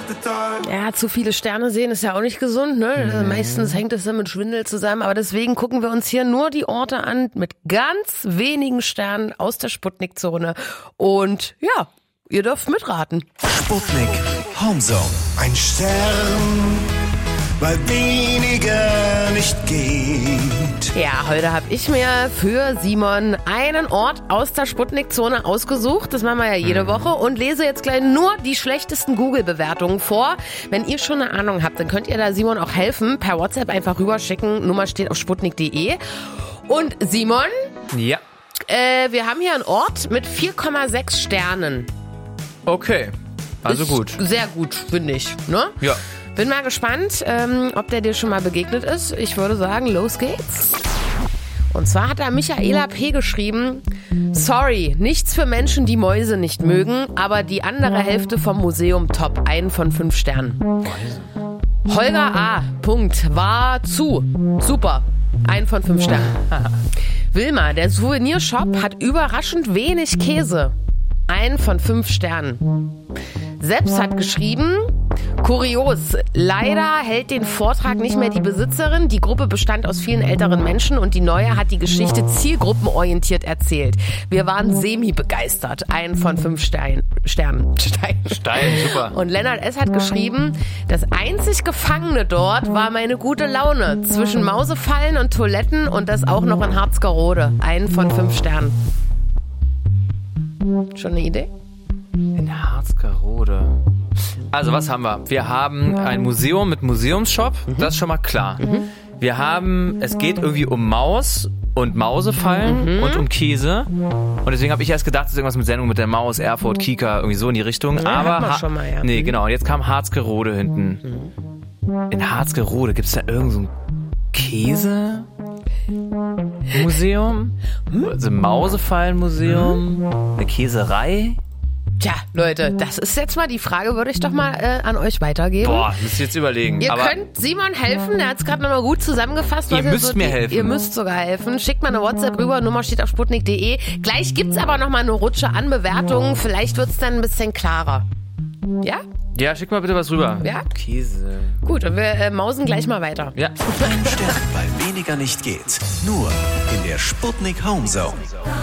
Ja, zu viele Sterne sehen ist ja auch nicht gesund, ne? Meistens hängt es dann mit Schwindel zusammen, aber deswegen gucken wir uns hier nur die Orte an mit ganz wenigen Sternen aus der Sputnik-Zone. Und ja, ihr dürft mitraten. Sputnik Homezone. Ein Stern, weil weniger nicht geht. Ja, heute habe ich mir für Simon einen Ort aus der Sputnik-Zone ausgesucht. Das machen wir ja jede Woche und lese jetzt gleich nur die schlechtesten Google-Bewertungen vor. Wenn ihr schon eine Ahnung habt, dann könnt ihr da Simon auch helfen. Per WhatsApp einfach rüberschicken. Nummer steht auf sputnik.de. Und Simon? Ja. Wir haben hier einen Ort mit 4,6 Sternen. Okay, also Ist gut. Sehr gut, finde ich. Ne? Ja. Bin mal gespannt, ob der dir schon mal begegnet ist. Ich würde sagen, los geht's. Und zwar hat da Michaela P. geschrieben: Sorry, nichts für Menschen, die Mäuse nicht mögen, aber die andere Hälfte vom Museum top. 1 von 5 Sternen. Holger A. Punkt. War zu. Super. 1 von 5 Sternen. Wilma, der Souvenirshop hat überraschend wenig Käse. 1 von 5 Sternen. Selbst hat geschrieben: Kurios, leider hält den Vortrag nicht mehr die Besitzerin. Die Gruppe bestand aus vielen älteren Menschen und die neue hat die Geschichte zielgruppenorientiert erzählt. Wir waren semi-begeistert. 1 von 5 Sternen. Stein, super. Und Lennart S. hat geschrieben: Das einzig Gefangene dort war meine gute Laune. Zwischen Mausefallen und Toiletten und das auch noch in Harzgerode. 1 von 5 Sternen. Schon eine Idee? In Harzgerode. Also was haben wir? Wir haben ein Museum mit Museumsshop, das ist schon mal klar. Wir haben, es geht irgendwie um Maus und Mausefallen und um Käse. Und deswegen habe ich erst gedacht, das ist irgendwas mit Sendung mit der Maus, Erfurt, Kika, irgendwie so in die Richtung. Ja, aber hat man schon mal, ja. Nee, genau. Und jetzt kam Harzgerode hinten. In Harzgerode, gibt es da irgend so ein Käsemuseum? Also Mausefallenmuseum? Eine Käserei? Tja, Leute, das ist jetzt mal die Frage, würde ich doch mal an euch weitergeben. Boah, müsst ihr jetzt überlegen. Ihr aber könnt Simon helfen, der hat es gerade nochmal gut zusammengefasst. Ihr müsst mir helfen. Ihr müsst sogar helfen. Schickt mal eine WhatsApp rüber, Nummer steht auf sputnik.de. Gleich gibt's aber nochmal eine Rutsche an Bewertungen, vielleicht wird's dann ein bisschen klarer. Ja? Ja, schick mal bitte was rüber. Ja? Käse. Gut, und wir mausen gleich mal weiter. Ja. Ein Stern, weil weniger nicht geht. Nur in der Sputnik Homezone.